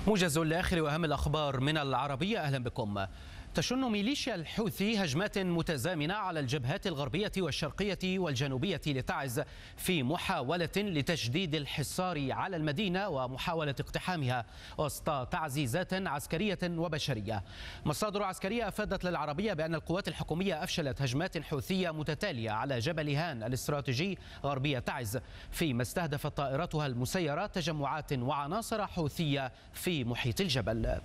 موجز لآخر وأهم الأخبار من العربية. أهلا بكم. تشن ميليشيا الحوثي هجمات متزامنة على الجبهات الغربية والشرقية والجنوبية لتعز في محاولة لتجديد الحصار على المدينة ومحاولة اقتحامها وسط تعزيزات عسكرية وبشرية. مصادر عسكرية أفادت للعربية بأن القوات الحكومية أفشلت هجمات حوثية متتالية على جبل هان الاستراتيجي غربية تعز، فيما استهدفت طائراتها المسيرة تجمعات وعناصر حوثية في محيط الجبل.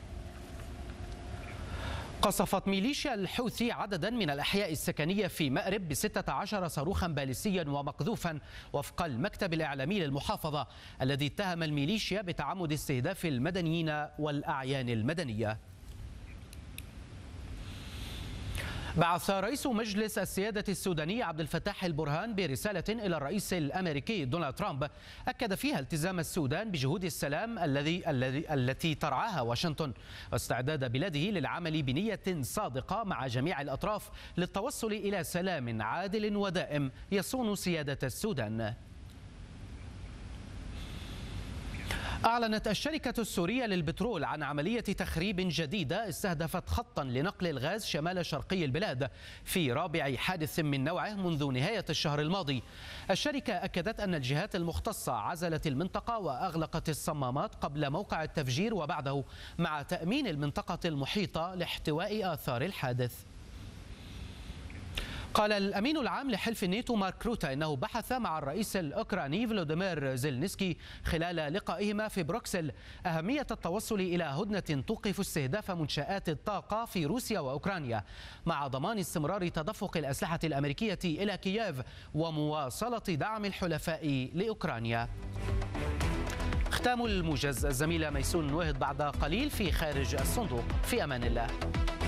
قصفت ميليشيا الحوثي عددا من الأحياء السكنية في مأرب ب16 صاروخا باليستيا ومقذوفا وفق المكتب الإعلامي للمحافظة، الذي اتهم الميليشيا بتعمد استهداف المدنيين والأعيان المدنية. بعث رئيس مجلس السيادة السوداني عبد الفتاح البرهان برسالة إلى الرئيس الأمريكي دونالد ترامب أكد فيها التزام السودان بجهود السلام التي ترعاها واشنطن، واستعداد بلاده للعمل بنية صادقة مع جميع الأطراف للتوصل إلى سلام عادل ودائم يصون سيادة السودان. أعلنت الشركة السورية للبترول عن عملية تخريب جديدة استهدفت خطا لنقل الغاز شمال شرقي البلاد في رابع حادث من نوعه منذ نهاية الشهر الماضي. الشركة أكدت أن الجهات المختصة عزلت المنطقة وأغلقت الصمامات قبل موقع التفجير وبعده، مع تأمين المنطقة المحيطة لاحتواء آثار الحادث. قال الأمين العام لحلف الناتو مارك روتا إنه بحث مع الرئيس الأوكراني فلوديمير زيلينسكي خلال لقائهما في بروكسل أهمية التوصل إلى هدنة توقف استهداف منشآت الطاقة في روسيا وأوكرانيا، مع ضمان استمرار تدفق الأسلحة الأمريكية إلى كييف ومواصلة دعم الحلفاء لأوكرانيا. ختام الموجز، الزميلة ميسون وهد بعد قليل في خارج الصندوق. في أمان الله.